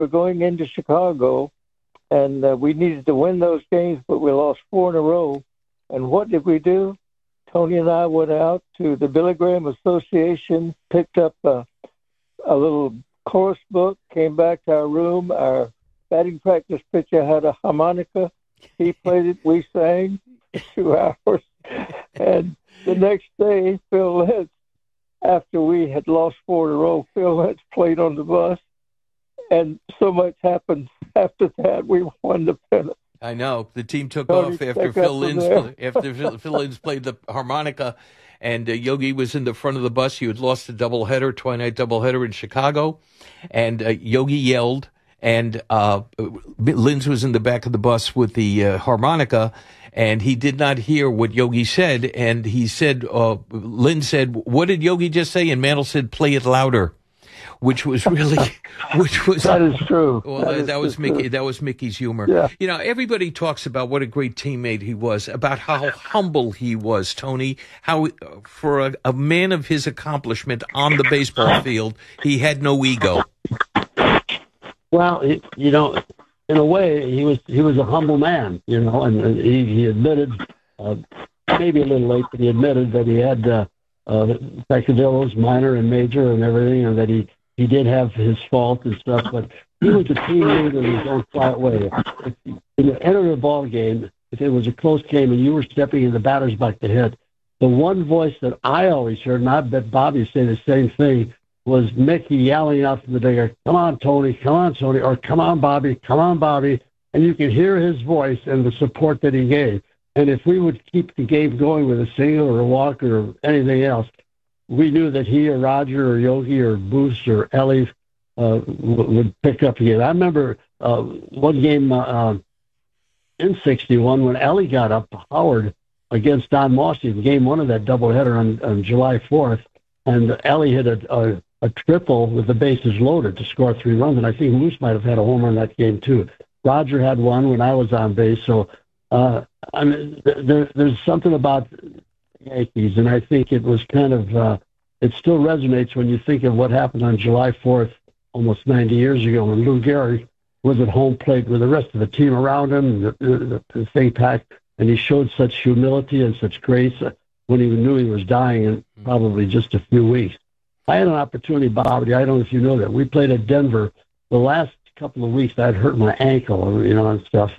were going into Chicago, and we needed to win those games, but we lost 4 in a row. And what did we do? Tony and I went out to the Billy Graham Association, picked up a little chorus book, came back to our room. Our batting practice pitcher had a harmonica. He played it. We sang for 2 hours. And the next day, Phil Lentz, after we had lost 4 in a row, Phil Lentz played on the bus. And so much happened after that. We won the pennant. I know. The team took off after Phil Lentz played the harmonica, and Yogi was in the front of the bus. He had lost a doubleheader, twilight doubleheader in Chicago, and Yogi yelled, and Lentz was in the back of the bus with the harmonica, and he did not hear what Yogi said, and he said, Lentz said, "What did Yogi just say?" And Mantle said, "Play it louder." That is true. Well, that was Mickey. That was Mickey's humor. Yeah. You know, everybody talks about what a great teammate he was, about how humble he was, Tony. How for a man of his accomplishment on the baseball field, he had no ego. Well, you know, in a way, he was a humble man. You know, and he admitted, maybe a little late, but he admitted that he had peccadillos, minor and major, and everything, and that he did have his fault and stuff, but he was a team leader in his own quiet way. If you entered a ball game, if it was a close game and you were stepping in the batter's box to hit, the one voice that I always heard, and I bet Bobby said the same thing, was Mickey yelling out from the digger, "Come on, Tony, or come on, Bobby. And you could hear his voice and the support that he gave. And if we would keep the game going with a single or a walk or anything else, we knew that he or Roger or Yogi or Boost or Ellie would pick up again. I remember one game in '61 when Ellie got up, Howard, against Don Mossy in game 1 of that doubleheader on July 4th, and Ellie hit a triple with the bases loaded to score 3 runs, and I think Moose might have had a homer in that game too. Roger had one when I was on base, so I mean, there's something about Yankees, and I think it was kind of, it still resonates when you think of what happened on July 4th, almost 90 years ago, when Lou Gehrig was at home plate with the rest of the team around him, the thing packed, and he showed such humility and such grace when he knew he was dying in probably just a few weeks. I had an opportunity, Bobby, I don't know if you know that. We played at Denver. The last couple of weeks, I'd hurt my ankle, you know, and stuff,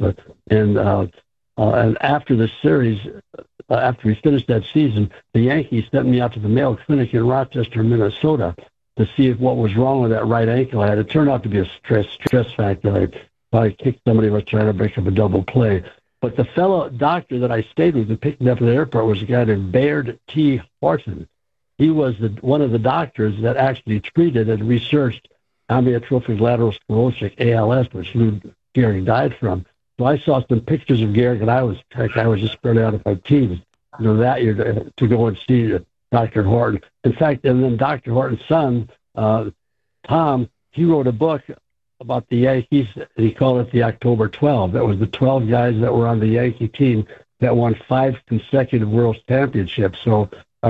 and after the series, after we finished that season, the Yankees sent me out to the Mayo Clinic in Rochester, Minnesota, to see what was wrong with that right ankle I had. It turned out to be a stress factor. I kicked somebody who was trying to break up a double play. But the fellow doctor that I stayed with and picked me up at the airport was a guy named Baird T. Horton. He was one of the doctors that actually treated and researched amyotrophic lateral sclerosis, ALS, which Lou Gehrig died from. So I saw some pictures of Gehrig, and I was just barely out of my teens, you know, that year to go and see Dr. Horton. In fact, and then Dr. Horton's son, Tom, he wrote a book about the Yankees. He called it the October 12. That was the 12 guys that were on the Yankee team that won 5 consecutive World Championships. So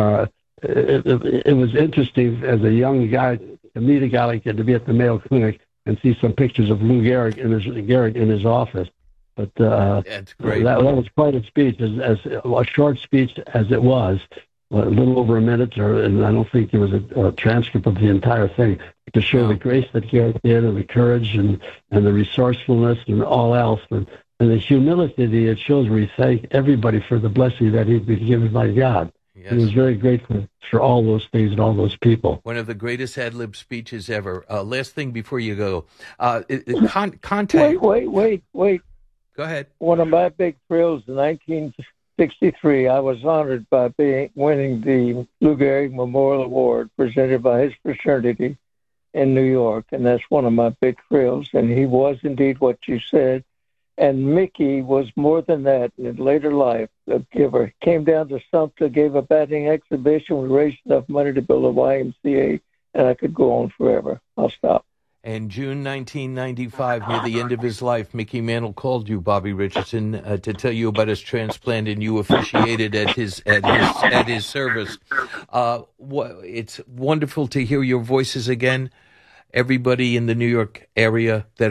it was interesting as a young guy to meet a guy like that, to be at the Mayo Clinic and see some pictures of Lou Gehrig in his office. But that's great. That was quite a speech, as a short speech as it was, a little over a minute, and I don't think there was a transcript of the entire thing, to show the grace that Gehrig did, and the courage, and the resourcefulness, and all else, and the humility that it shows, where he thanked everybody for the blessing that he'd been given by God. Yes. He was very grateful for all those things and all those people. One of the greatest ad-lib speeches ever. Last thing before you go. Contact. Wait. Go ahead. One of my big thrills in 1963, I was honored by winning the Lou Gehrig Memorial Award presented by his fraternity in New York, and that's one of my big thrills. And he was indeed what you said. And Mickey was more than that in later life, a giver. Came down to Sumter, gave a batting exhibition. We raised enough money to build a YMCA, and I could go on forever. I'll stop. And June 1995, near the end of his life, Mickey Mantle called you, Bobby Richardson, to tell you about his transplant, and you officiated at his service. It's wonderful to hear your voices again. everybody in the New York area that